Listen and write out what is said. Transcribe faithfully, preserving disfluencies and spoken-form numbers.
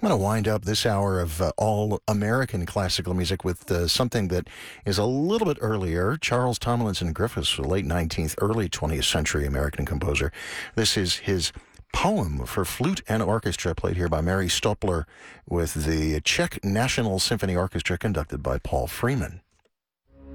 I'm going to wind up this hour of uh, all-American classical music with uh, something that is a little bit earlier. Charles Tomlinson Griffiths, a late nineteenth, early twentieth century American composer. This is his poem for flute and orchestra, played here by Mary Stopler with the Czech National Symphony Orchestra, conducted by Paul Freeman.